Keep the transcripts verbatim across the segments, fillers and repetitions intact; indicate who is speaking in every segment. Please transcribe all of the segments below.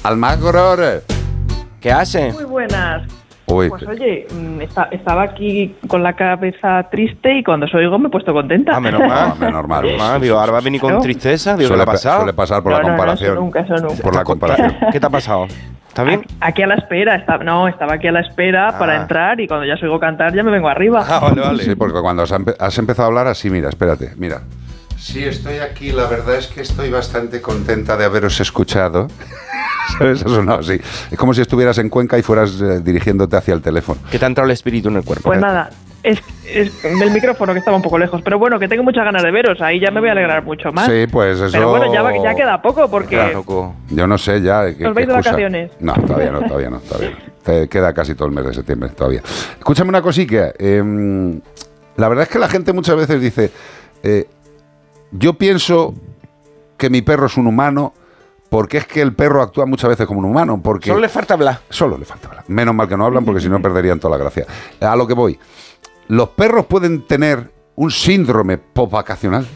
Speaker 1: Almagro,
Speaker 2: ¿qué hace?
Speaker 3: Muy buenas.
Speaker 1: Uy.
Speaker 3: Pues oye, está, estaba aquí con la cabeza triste y cuando os oigo me he puesto contenta.
Speaker 2: Ah, menos mal.
Speaker 1: No, menos mal.
Speaker 2: Ah, digo, ahora va a venir con tristeza. Digo, ¿qué le ha pasado?
Speaker 1: Suele pasar por
Speaker 3: No,
Speaker 1: la
Speaker 3: no, no,
Speaker 1: comparación.
Speaker 3: eso nunca, eso nunca.
Speaker 1: Por la comparación.
Speaker 2: ¿Qué te ha pasado? ¿Está bien?
Speaker 3: Aquí, aquí a la espera, estaba, no, estaba aquí a la espera
Speaker 2: Ah.
Speaker 3: para entrar y cuando ya os oigo cantar ya me vengo arriba.
Speaker 2: Ah, vale, vale.
Speaker 1: Sí, porque cuando has, empe- has empezado a hablar así, mira, espérate, mira. Sí, estoy aquí, la verdad es que estoy bastante contenta de haberos escuchado. ¿Sabes? Eso no, sí. Es como si estuvieras en Cuenca y fueras eh, dirigiéndote hacia el teléfono.
Speaker 2: ¿Qué te ha entrado el espíritu en el cuerpo?
Speaker 3: Pues nada, es, es del micrófono que estaba un poco lejos, pero bueno, que tengo muchas ganas de veros, ahí ya me voy a alegrar mucho más.
Speaker 1: Sí, pues eso...
Speaker 3: Pero bueno, ya, va- ya queda poco porque...
Speaker 2: Claro, loco.
Speaker 1: Yo no sé ya... ¿qué-
Speaker 3: ¿Os
Speaker 1: qué
Speaker 3: vais de
Speaker 1: excusa?
Speaker 3: vacaciones?
Speaker 1: No, todavía no, todavía no, todavía no. Te queda casi todo el mes de septiembre, todavía. Escúchame una cosita. Eh, la verdad es que la gente muchas veces dice... Eh, yo pienso que mi perro es un humano porque es que el perro actúa muchas veces como un humano. Porque
Speaker 2: Solo le falta hablar.
Speaker 1: Solo le falta hablar. Menos mal que no hablan porque si no perderían toda la gracia. A lo que voy. ¿Los perros pueden tener un síndrome postvacacional?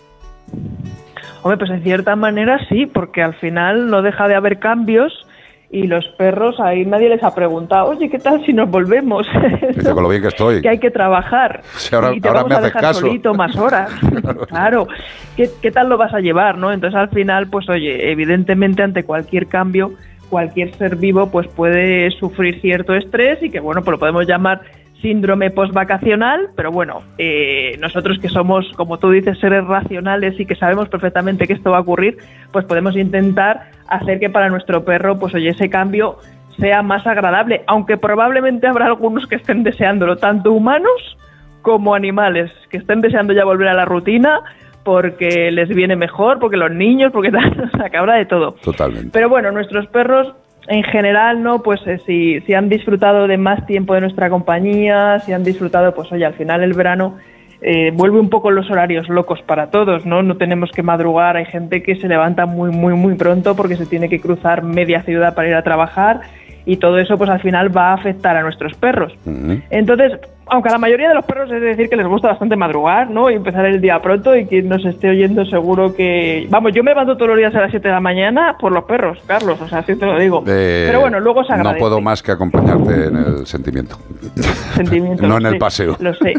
Speaker 3: Hombre, pues en cierta manera sí, porque al final no deja de haber cambios y los perros, ahí nadie les ha preguntado, oye, ¿qué tal si nos volvemos?
Speaker 1: Dice, con lo bien que estoy.
Speaker 3: Que hay que trabajar.
Speaker 1: Si ahora-
Speaker 3: y te
Speaker 1: ahora
Speaker 3: vamos
Speaker 1: me
Speaker 3: a
Speaker 1: haces
Speaker 3: dejar
Speaker 1: caso.
Speaker 3: solito más horas. Claro. ¿Qué, ¿Qué tal lo vas a llevar, no? Entonces, al final, pues oye, evidentemente ante cualquier cambio, cualquier ser vivo, pues puede sufrir cierto estrés y que, bueno, pues lo podemos llamar síndrome postvacacional, pero bueno, eh, nosotros que somos, como tú dices, seres racionales y que sabemos perfectamente que esto va a ocurrir, pues podemos intentar hacer que para nuestro perro, pues oye, ese cambio sea más agradable, aunque probablemente habrá algunos que estén deseándolo, tanto humanos como animales, que estén deseando ya volver a la rutina porque les viene mejor, porque los niños, porque tal, o sea, que habrá de todo.
Speaker 1: Totalmente.
Speaker 3: Pero bueno, nuestros perros en general, ¿no? Pues eh, si, si han disfrutado de más tiempo de nuestra compañía, si han disfrutado, pues oye, al final el verano eh, vuelve un poco los horarios locos para todos, ¿no? No tenemos que madrugar, hay gente que se levanta muy, muy, muy pronto porque se tiene que cruzar media ciudad para ir a trabajar y todo eso pues al final va a afectar a nuestros perros.
Speaker 1: Uh-huh.
Speaker 3: Entonces, aunque a la mayoría de los perros es decir que les gusta bastante madrugar, ¿no? Y empezar el día pronto y quien nos esté oyendo seguro que... Vamos, yo me levanto todos los días a las siete de la mañana por los perros, Carlos, o sea, así te lo digo.
Speaker 1: Eh,
Speaker 3: Pero bueno, luego se agradece.
Speaker 1: No puedo más que acompañarte en el sentimiento.
Speaker 3: Sentimiento,
Speaker 1: No
Speaker 3: lo
Speaker 1: en el
Speaker 3: sé,
Speaker 1: paseo.
Speaker 3: Lo sé.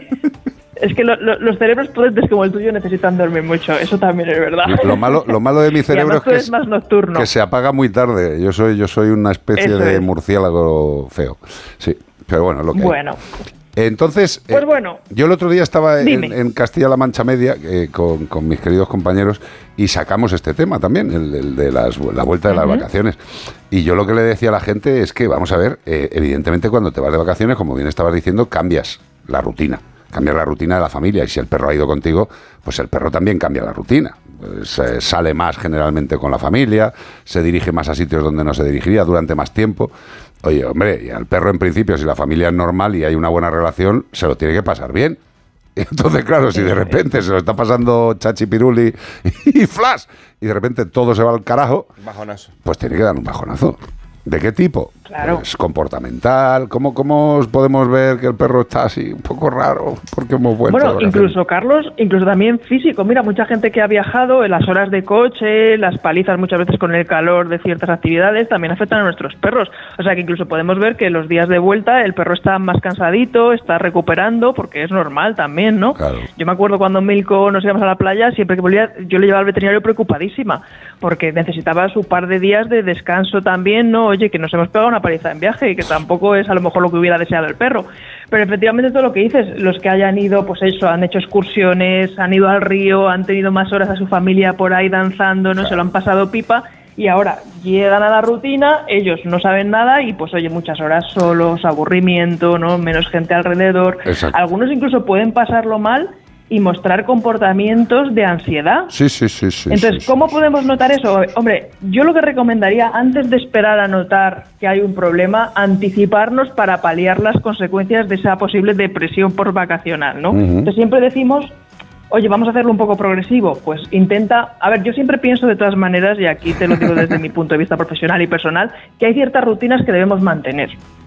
Speaker 3: Es que lo, lo, los cerebros potentes como el tuyo necesitan dormir mucho, eso también es verdad.
Speaker 1: Lo malo, lo malo de mi cerebro es
Speaker 3: tú
Speaker 1: que,
Speaker 3: eres más nocturno.
Speaker 1: que se apaga muy tarde. Yo soy, yo soy una especie
Speaker 3: Eso
Speaker 1: de
Speaker 3: es.
Speaker 1: murciélago feo. Sí, pero bueno, lo que hay.
Speaker 3: Bueno,
Speaker 1: Entonces,
Speaker 3: Pues
Speaker 1: eh,
Speaker 3: bueno.
Speaker 1: yo el otro día estaba en,
Speaker 3: Dime.
Speaker 1: en Castilla-La Mancha Media eh, con, con mis queridos compañeros y sacamos este tema también, el, el de las, la vuelta de las
Speaker 3: Ujú.
Speaker 1: vacaciones. Y yo lo que le decía a la gente es que, vamos a ver, eh, evidentemente cuando te vas de vacaciones, como bien estabas diciendo, cambias la rutina. Cambiar la rutina de la familia y si el perro ha ido contigo, pues el perro también cambia la rutina. Pues, eh, sale más generalmente con la familia, se dirige más a sitios donde no se dirigiría durante más tiempo. Oye, hombre, y al perro en principio, si la familia es normal y hay una buena relación, se lo tiene que pasar bien. Entonces, claro, si de repente se lo está pasando Chachi Piruli y flash, y de repente todo se va al carajo,
Speaker 2: Bajonazo.
Speaker 1: pues tiene que dar un bajonazo. ¿De qué tipo?
Speaker 3: Claro.
Speaker 1: Pues comportamental. ¿Cómo, ¿Cómo podemos ver que el perro está así un poco raro? Porque hemos vuelto de
Speaker 3: bueno,
Speaker 1: vacaciones?
Speaker 3: incluso Carlos, incluso también físico. Mira, mucha gente que ha viajado, en las horas de coche, las palizas muchas veces con el calor de ciertas actividades, también afectan a nuestros perros. O sea que incluso podemos ver que los días de vuelta el perro está más cansadito, está recuperando, porque es normal también, ¿no?
Speaker 1: Claro.
Speaker 3: Yo me acuerdo cuando Milko nos íbamos a la playa, siempre que volvía, yo le llevaba al veterinario preocupadísima, porque necesitaba su par de días de descanso también, ¿no? Oye, que nos hemos pegado una paliza en viaje y que tampoco es a lo mejor lo que hubiera deseado el perro. Pero efectivamente todo lo que dices, los que hayan ido, pues eso, han hecho excursiones, han ido al río, han tenido más horas a su familia por ahí danzando, ¿no?
Speaker 1: Claro.
Speaker 3: Se lo han pasado pipa y ahora llegan a la rutina, ellos no saben nada y pues oye, muchas horas solos, aburrimiento, ¿no? Menos gente alrededor.
Speaker 1: Exacto.
Speaker 3: Algunos incluso pueden pasarlo mal y mostrar comportamientos de ansiedad.
Speaker 1: Sí, sí, sí, sí.
Speaker 3: Entonces,
Speaker 1: sí,
Speaker 3: ¿cómo
Speaker 1: sí.
Speaker 3: podemos notar eso? Hombre, yo lo que recomendaría, antes de esperar a notar que hay un problema, anticiparnos para paliar las consecuencias de esa posible depresión postvacacional, ¿no?
Speaker 1: Ujú.
Speaker 3: Entonces, siempre decimos, oye, vamos a hacerlo un poco progresivo. Pues intenta... A ver, yo siempre pienso de todas maneras, y aquí te lo digo desde mi punto de vista profesional y personal, que hay ciertas rutinas que debemos mantener.